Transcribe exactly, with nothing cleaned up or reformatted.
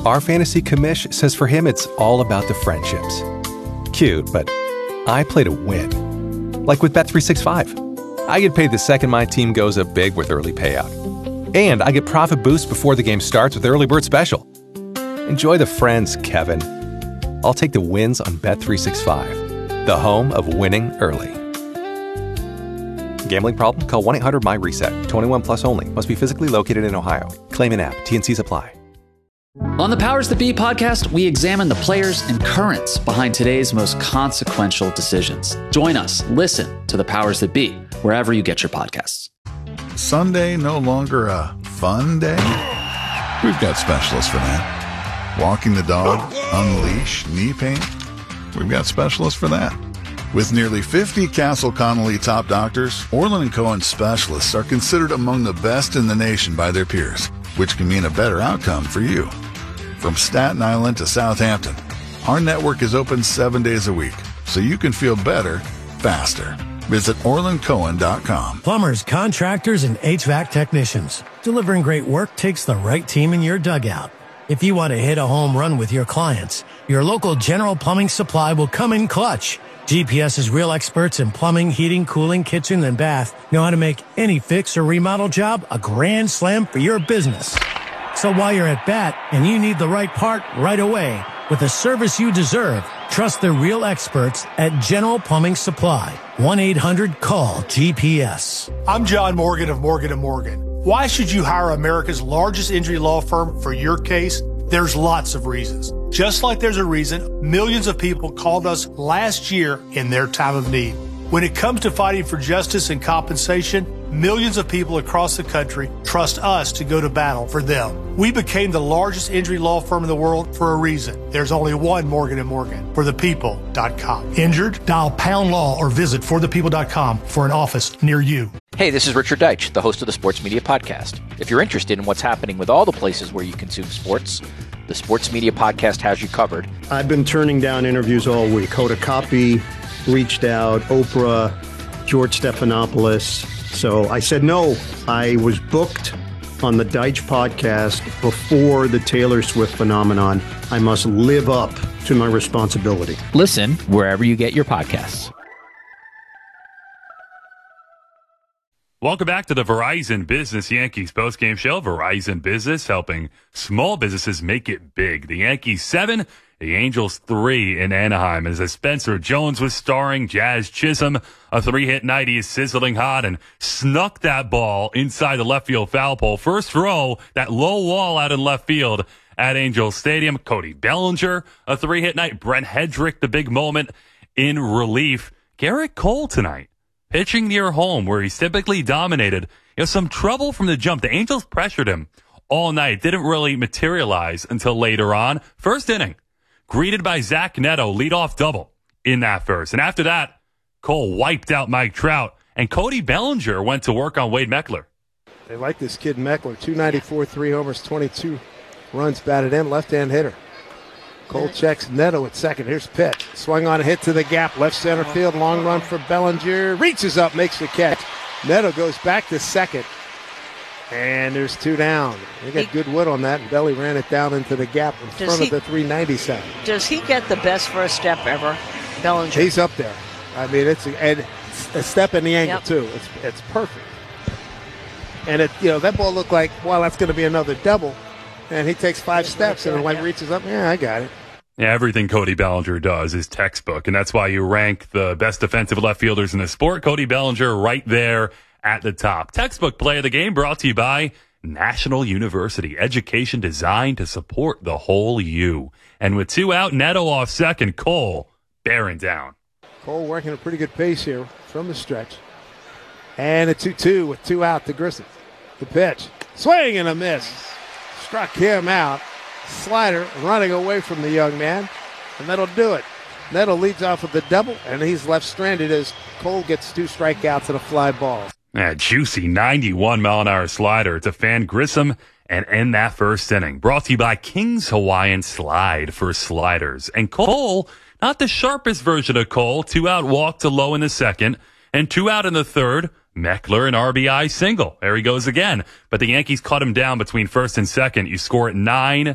Our fantasy commish says for him it's all about the friendships. Cute, but I play to win. Like with Bet three sixty-five. I get paid the second my team goes up big with early payout. And I get profit boost before the game starts with Early Bird Special. Enjoy the friends, Kevin. I'll take the wins on Bet three sixty-five, the home of winning early. Gambling problem? Call one eight hundred M Y reset. twenty-one plus only. Must be physically located in Ohio. Claim in app. T N Cs apply. On the Powers That Be podcast, we examine the players and currents behind today's most consequential decisions. Join us. Listen to the Powers That Be wherever you get your podcasts. Sunday no longer a fun day? We've got specialists for that. Walking the dog, unleash, knee pain? We've got specialists for that. With nearly fifty Castle Connolly top doctors, Orland and Cohen specialists are considered among the best in the nation by their peers, which can mean a better outcome for you. From Staten Island to Southampton, our network is open seven days a week, so you can feel better, faster. Visit Orland Cohen dot com. Plumbers, contractors, and H V A C technicians. Delivering great work takes the right team in your dugout. If you want to hit a home run with your clients, your local General Plumbing Supply will come in clutch. GPS's real experts in plumbing, heating, cooling, kitchen, and bath know how to make any fix or remodel job a grand slam for your business. So while you're at bat and you need the right part right away, with the service you deserve, trust the real experts at General Plumbing Supply. one eight hundred call G P S. I'm John Morgan of Morgan and Morgan. Why should you hire America's largest injury law firm for your case? There's lots of reasons. Just like there's a reason millions of people called us last year in their time of need. When it comes to fighting for justice and compensation, millions of people across the country trust us to go to battle for them. We became the largest injury law firm in the world for a reason. There's only one Morgan and Morgan, for the people dot com. Injured? Dial pound law or visit for the people dot com for an office near you. Hey, this is Richard Deitch, the host of the Sports Media Podcast. If you're interested in what's happening with all the places where you consume sports, the Sports Media Podcast has you covered. I've been turning down interviews all week. Hoda Kotb reached out, Oprah, George Stephanopoulos. So I said no. I was booked on the Deitch podcast before the Taylor Swift phenomenon. I must live up to my responsibility. Listen wherever you get your podcasts. Welcome back to the Verizon Business Yankees postgame show. Verizon Business helping small businesses make it big. The Yankees seven, the Angels three in Anaheim. As Spencer Jones was starring, Jazz Chisholm, a three-hit night. He is sizzling hot and snuck that ball inside the left field foul pole. First throw, that low wall out in left field at Angels Stadium. Cody Bellinger, a three-hit night. Brent Hedrick, the big moment in relief. Garrett Cole tonight, pitching near home where he's typically dominated. You know, some trouble from the jump. The Angels pressured him all night. Didn't really materialize until later on. First inning, greeted by Zach Neto, leadoff double in that first. And after that, Cole wiped out Mike Trout, and Cody Bellinger went to work on Wade Meckler. They like this kid Meckler. two ninety-four, three homers, twenty-two runs batted in, left-hand hitter. Cole checks Neto at second. Here's pitch. Swung on a hit to the gap. Left center field. Long run for Bellinger. Reaches up, makes the catch. Neto goes back to second. And there's two down. They got good wood on that, and Belly ran it down into the gap in front he, of the three ninety-seven. Does he get the best first step ever, Bellinger? He's up there. I mean, it's a, and a step in the angle, yep. too. It's it's perfect. And, it you know, that ball looked like, well, that's going to be another double. And he takes five Just steps and like reaches up. Yeah, I got it. Yeah, everything Cody Bellinger does is textbook, and that's why you rank the best defensive left fielders in the sport. Cody Bellinger right there at the top. Textbook play of the game brought to you by National University. Education designed to support the whole you. And with two out, Neto off second, Cole bearing down. Cole working a pretty good pace here from the stretch. And a two two with two out to Grissom. The pitch. Swing and a miss. Struck him out. Slider running away from the young man, and that'll do it. Neto leads off with the double, and he's left stranded as Cole gets two strikeouts and a fly ball. That juicy ninety-one mile an hour slider to Fan Grissom and end that first inning. Brought to you by King's Hawaiian Slide for sliders. And Cole, not the sharpest version of Cole, two out walk to low in the second, and two out in the third. Meckler, an R B I single. There he goes again. But the Yankees cut him down between first and second. You score at nine